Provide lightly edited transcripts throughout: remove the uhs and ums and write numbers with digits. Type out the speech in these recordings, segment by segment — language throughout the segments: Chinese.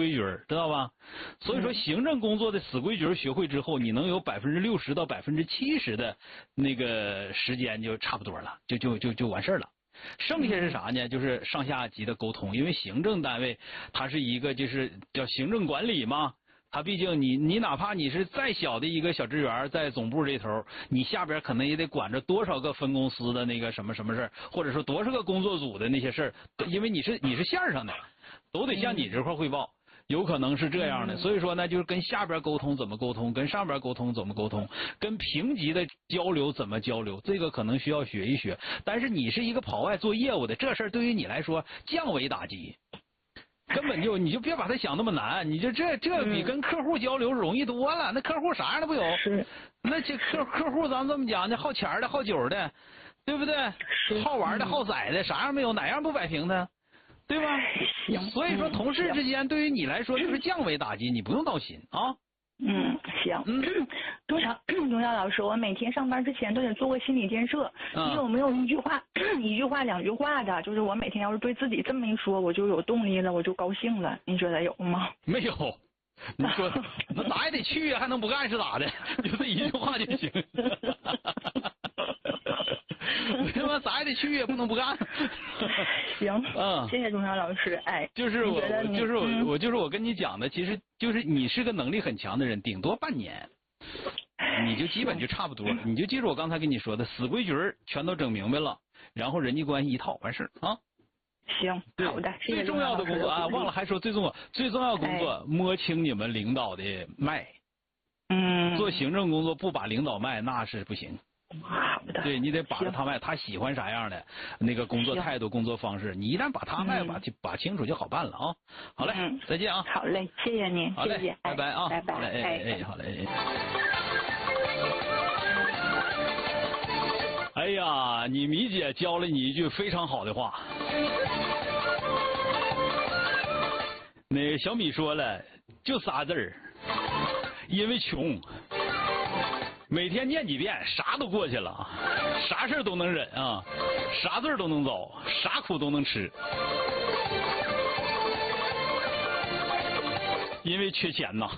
规矩，知道吧？所以说行政工作的死规矩学会之后，你能有60%到70%的那个时间就差不多了，就完事儿了。剩下是啥呢？就是上下级的沟通，因为行政单位它是一个就是叫行政管理嘛。他毕竟你哪怕你是再小的一个小职员，在总部这头，你下边可能也得管着多少个分公司的那个什么什么事儿，或者说多少个工作组的那些事儿，因为你是线上的，都得向你这块汇报，有可能是这样的。所以说呢，就是跟下边沟通怎么沟通，跟上边沟通怎么沟通，跟平级的交流怎么交流，这个可能需要学一学。但是你是一个跑外做业务的，这事儿对于你来说降维打击。根本你就别把它想那么难，你就这比跟客户交流容易多了。那客户啥样的不有？那这客户咱们这么讲的，好钱的、好酒的，对不对？好玩的、好宰的，啥样没有？哪样不摆平的？对吧？所以说同事之间对于你来说就是降维打击，你不用闹心啊。 行。钟晓老师，我每天上班之前都得做个心理建设。你有没有一句话、两句话的？就是我每天要是对自己这么一说，我就有动力了，我就高兴了。你觉得有吗？ 没有。你说那咋也得去啊，还能不干是咋的？就这一句话就行。他妈咋也得去，也不能不干。 行，谢谢钟晓老师。哎， 我跟你讲的，其实就是你是个能力很强的人，顶多半年，你就基本就差不多。你就记住我刚才跟你说的死规矩全都整明白了，然后人际关系一套完事啊。 行，好的。 最重要的工作啊，忘了还说最重要的工作，摸清你们领导的脉。做行政工作不把领导脉那是不行。 好的， 对，你得把着他脉，他喜欢啥样的那个工作态度、工作方式，你一旦把他脉把清楚就好办了啊。好嘞，再见啊。 好嘞，谢谢您， 好嘞， 谢谢， 拜拜啊， 拜拜， 好嘞。哎呀，你米姐教了你一句非常好的话。那小米说了，就仨字儿，因为穷。每天念几遍，啥都过去了，啥事都能忍啊，啥罪都能遭，啥苦都能吃，因为缺钱呐。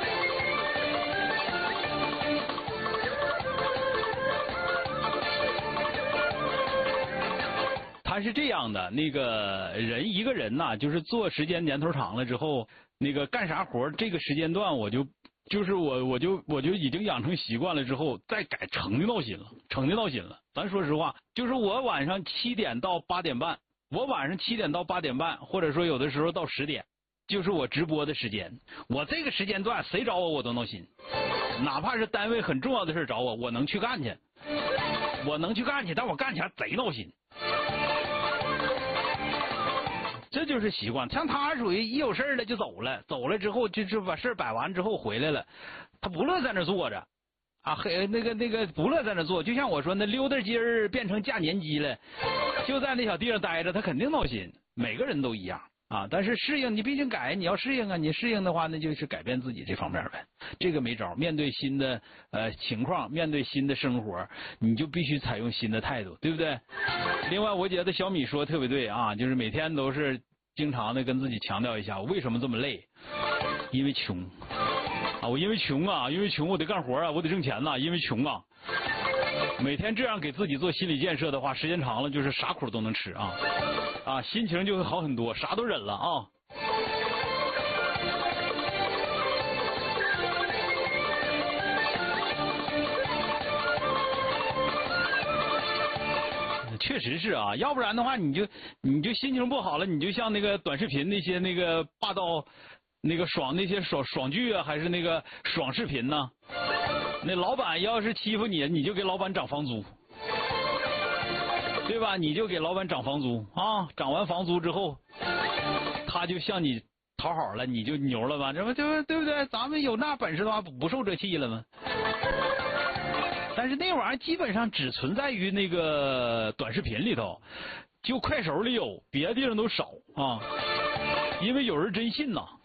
他是这样的，那个一个人呐，就是做时间年头长了之后，那个干啥活这个时间段我就已经养成习惯了，之后再改成的闹心了。咱说实话，就是我晚上7点到8点半，或者说有的时候到10点，就是我直播的时间。我这个时间段谁找我都闹心，哪怕是单位很重要的事找我能去干去，但我干起来贼闹心。这就是习惯，像他属于一有事了就走了之后就把事摆完之后回来了，他不乐在那坐着啊，那个不乐在那坐，就像我说那溜达鸡儿变成架年鸡了，就在那小地方待着，他肯定闹心。每个人都一样啊，但是适应你毕竟你要适应啊，你适应的话那就是改变自己这方面呗，这个没招。面对新的情况，面对新的生活，你就必须采用新的态度，对不对？另外我觉得小米说的特别对啊，就是每天都是经常的跟自己强调一下，我为什么这么累？因为穷啊！我因为穷我得干活啊，我得挣钱呐，因为穷啊！每天这样给自己做心理建设的话，时间长了就是啥苦都能吃啊，心情就会好很多，啥都忍了啊。确实是啊，要不然的话你就心情不好了，你就像那个短视频那些那个霸道那个爽剧啊，还是那个爽视频呢？那老板要是欺负你，你就给老板涨房租，对吧？你就给老板涨房租啊，涨完房租之后，他就向你讨好了，你就牛了吧？这不对不对？咱们有那本事的话，不受这气了吗？但是那玩意儿基本上只存在于那个短视频里头，就快手里有，别的地方都少啊，因为有人真信呐。